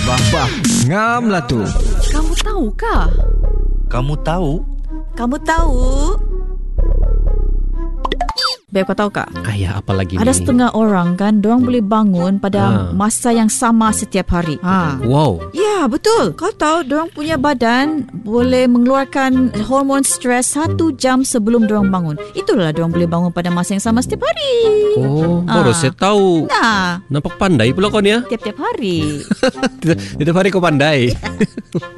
Bah, ngam lah tu. Kamu tahu kah? Kamu tahu? Kamu tahu? Beb, kau tahu kak? Ayah, apa lagi Ada ni? setengah orang kan, diorang boleh bangun pada masa yang sama setiap hari. Wow. Ya, betul. Kau tahu diorang punya badan boleh mengeluarkan hormon stres 1 jam sebelum diorang bangun. Itulah diorang boleh bangun pada masa yang sama setiap hari. Oh, baru saya tahu. Nah, Nampak pandai pula kau ni ya. tiap-tiap hari. Tiap hari kau pandai.